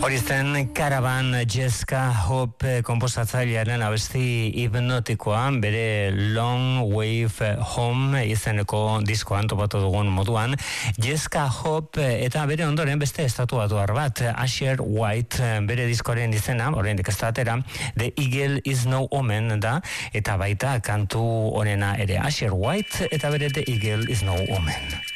Hori zen Caravan Jessica Hope konposatzailearen abesti hipnotikoan bere Long Wave Home izeneko diskoan topatu dugun moduan. Jessica Hope eta bere ondoren beste estatuatuar bat, Asher White, bere diskoaren izena, oraindik ez da atera, The Eagle is No Omen da, eta baita kantu honena ere Asher White eta bere The Eagle is No Omen.